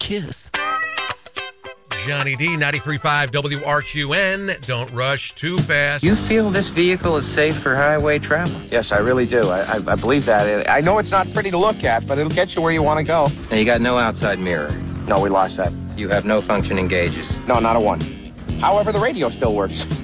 kiss. Johnny D, 93.5 WRQN. Don't rush too fast. You feel this vehicle is safe for highway travel? Yes, I really do. I believe that. I know it's not pretty to look at, but it'll get you where you want to go. Now, you got no outside mirror. No, we lost that. You have no functioning gauges. No, not a one. However, the radio still works.